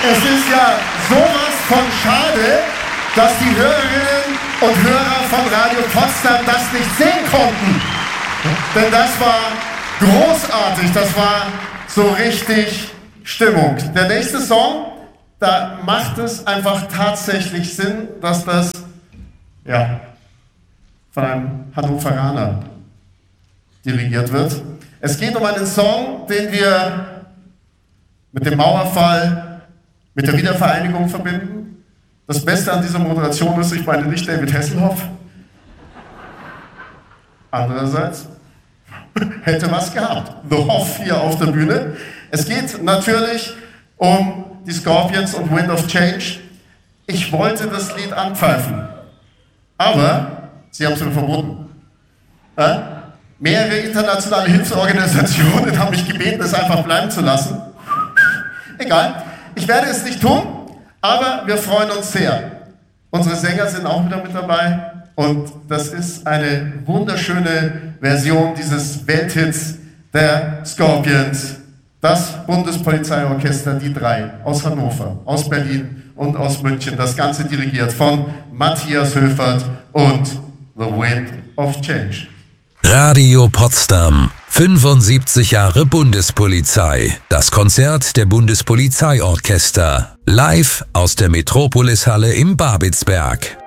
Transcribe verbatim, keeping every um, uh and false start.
Es ist ja sowas von schade, dass die Hörerinnen und Hörer von Radio Potsdam das nicht sehen konnten. Denn das war großartig, das war so richtig Stimmung. Der nächste Song, da macht es einfach tatsächlich Sinn, dass das ja, von einem Hannoveraner dirigiert wird. Es geht um einen Song, den wir mit dem Mauerfall, mit der Wiedervereinigung verbinden. Das Beste an dieser Moderation ist, ich meine nicht David Hasselhoff. Andererseits hätte was gehabt. The Hoff hier auf der Bühne. Es geht natürlich um die Scorpions und Wind of Change. Ich wollte das Lied anpfeifen, aber sie haben es mir verboten. Äh? Mehrere internationale Hilfsorganisationen haben mich gebeten, es einfach bleiben zu lassen. Egal, ich werde es nicht tun, aber wir freuen uns sehr. Unsere Sänger sind auch wieder mit dabei und das ist eine wunderschöne Version dieses Welthits der Scorpions. Das Bundespolizeiorchester, die drei, aus Hannover, aus Berlin und aus München. Das Ganze dirigiert von Matthias Höfert und The Wind of Change. Radio Potsdam, fünfundsiebzig Jahre Bundespolizei. Das Konzert der Bundespolizeiorchester. Live aus der Metropolishalle im Babelsberg.